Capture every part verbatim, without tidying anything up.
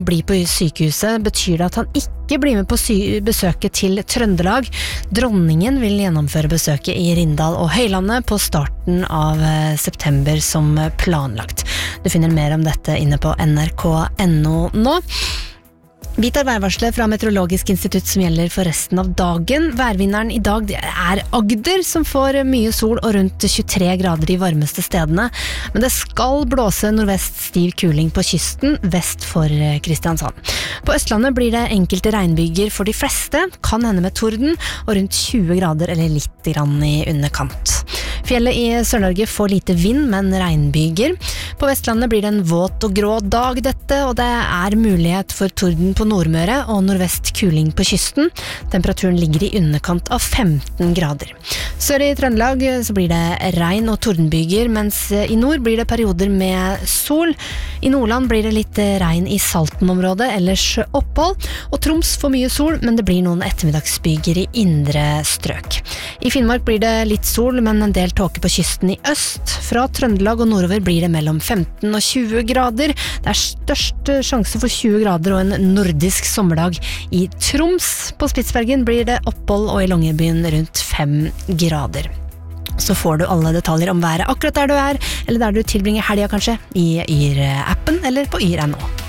blir på sykehuset, betyr det at han ikke blir med på besøket til Trøndelag. Dronningen vil gjennomføre besøket i Rindal og Høylandet på starten av september som planlagt. Du finner mer om dette inne på N R K punktum N O nå. Vi tar værvarslet fra Meteorologisk institutt som gjelder for resten av dagen. Værvinneren i dag er Agder, som får mye sol og rundt tjuetre grader de varmeste stedene. Men det skal blåse nordvest stiv kuling på kysten, vest for Kristiansand. På Østlandet blir det enkelte regnbyger for de fleste, kan hende med torden, og rundt tjue grader eller litt grann i underkant. Fjellet i Sør-Norge får lite vind, men regnbyger. På Vestlandet blir det en våt og grå dag dette, og det er mulighet for torden på Nordmøre og nordvest kuling på kysten. Temperaturen ligger i underkant av femten grader. Sør i Trøndelag så blir det regn og tordenbyger, mens i nord blir det perioder med sol. I Nordland blir det litt regn i Salten-området, ellers opphold, og Troms får mye sol, men det blir noen ettermiddagsbyger i indre strøk. I Finnmark blir det litt sol, men en del tåke på kysten i øst. Fra Trøndelag og nordover blir det mellom femten og tjue grader. Det er størst sjanse for tjue grader og en nordisk sommerdag i Troms. På Spitsbergen blir det opphold og i Longyearbyen rundt fem grader. Så får du alle detaljer om været akkurat der du er, eller der du tilbringer helga kanskje, i Yr-appen eller på yr punktum no.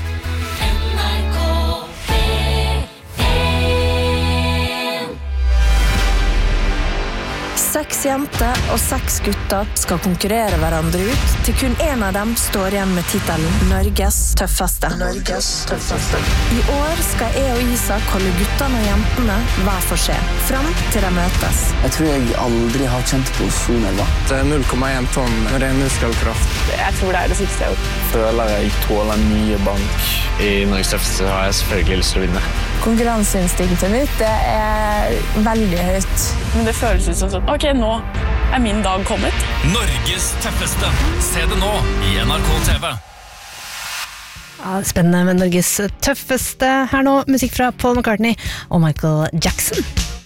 Seks jenter og seks gutter skal konkurrere hverandre ut, til kun en av dem står igjen med titelen Norges tøffeste. Norges tøffeste. I år skal jeg og Isak holde guttene og jentene hver for seg, fram til de møtes. Jeg tror jeg aldri har kjent på så nerva. Det er null komma én tonn med ren muskelkraft. Jeg tror det er det siste jeg har gjort. Føler jeg tåler mye bank. I Norges tøffeste har jeg selvfølgelig lyst til å vinne. Konkurranseinstinktet mitt det er veldig høyt. Men det føles ut som sånn, ok, nå er min dag kommet. Norges tøffeste. Se det nå i N R K T V. Ja, spennende med Norges tøffeste. Her nå musikk fra Paul McCartney og Michael Jackson.